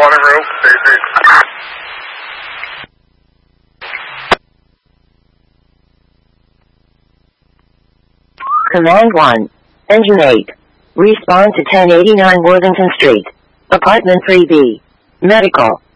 Morning room, Daisy. Command 1. Engine 8. Respond to 1089 Worthington Street. Apartment 3B. Medical.